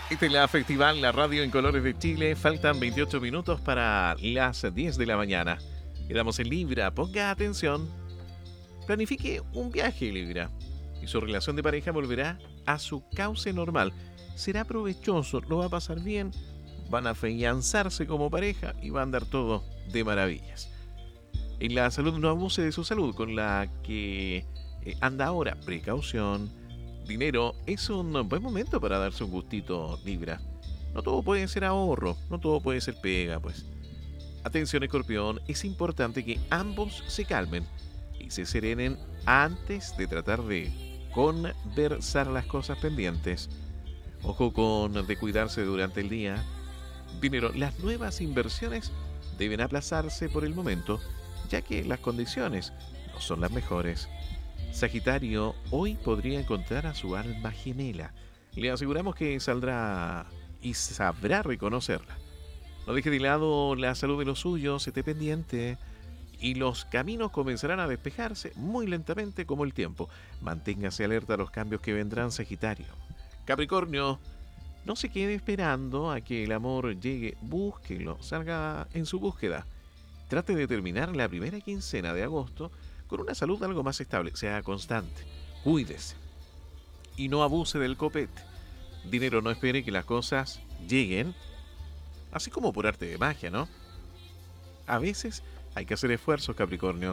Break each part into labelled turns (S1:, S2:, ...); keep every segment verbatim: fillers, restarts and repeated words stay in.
S1: Esta es la Festival, la radio en colores de Chile. Faltan veintiocho minutos para las diez de la mañana. Quedamos en Libra. Ponga atención. Planifique un viaje, Libra. Y su relación de pareja volverá a su cauce normal. Será provechoso, lo va a pasar bien. Van a afianzarse como pareja y va a andar todo de maravillas. En la salud, no abuse de su salud, con la que eh, anda ahora. Precaución. Dinero, es un buen momento para darse un gustito, Libra. No todo puede ser ahorro, no todo puede ser pega, pues. Atención, Escorpión, es importante que ambos se calmen y se serenen antes de tratar de conversar las cosas pendientes. Ojo con de cuidarse durante el día. Dinero, las nuevas inversiones deben aplazarse por el momento, ya que las condiciones no son las mejores. Sagitario, hoy podría encontrar a su alma gemela. Le aseguramos que saldrá y sabrá reconocerla. No deje de lado la salud de los suyos, esté pendiente. Y los caminos comenzarán a despejarse muy lentamente como el tiempo. Manténgase alerta a los cambios que vendrán, Sagitario. Capricornio, no se quede esperando a que el amor llegue. Búsquelo, salga en su búsqueda. Trate de terminar la primera quincena de agosto con una salud algo más estable. Sea constante, cuídese y no abuse del copete. Dinero, no espere que las cosas lleguen así como por arte de magia, ¿no? A veces hay que hacer esfuerzos, Capricornio.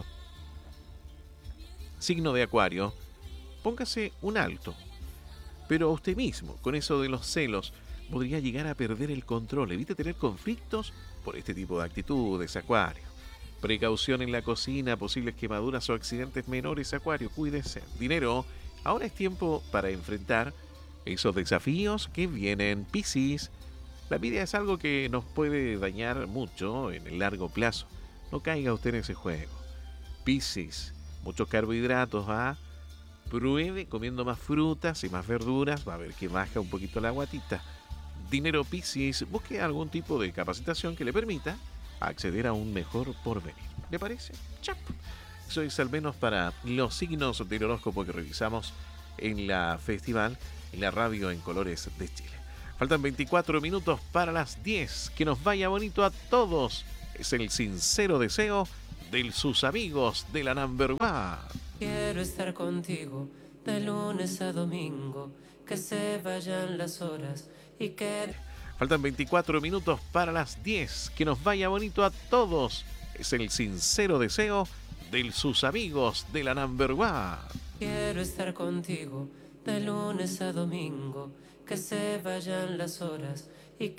S1: Signo de Acuario, póngase un alto. Pero usted mismo, con eso de los celos, podría llegar a perder el control. Evite tener conflictos por este tipo de actitudes, Acuario. Precaución en la cocina, posibles quemaduras o accidentes menores, Acuario, cuídese. Dinero, ahora es tiempo para enfrentar esos desafíos que vienen, Piscis. La envidia es algo que nos puede dañar mucho en el largo plazo. No caiga usted en ese juego. Piscis, muchos carbohidratos, ¿ah? Pruebe comiendo más frutas y más verduras, va a ver que baja un poquito la guatita. Dinero, Piscis, busque algún tipo de capacitación que le permita acceder a un mejor porvenir. ¿Le parece? Chap. Eso es al menos para los signos del horóscopo que revisamos en la Festival, en la radio en colores de Chile. Faltan veinticuatro minutos para las diez. Que nos vaya bonito a todos. Es el sincero deseo de sus amigos de la Number One.
S2: Quiero estar contigo de lunes a domingo, que se vayan las horas y que...
S1: Faltan veinticuatro minutos para las diez. Que nos vaya bonito a todos. Es el sincero deseo de sus amigos de la Number One.
S2: Quiero estar contigo de lunes a domingo, que se vayan las horas y que...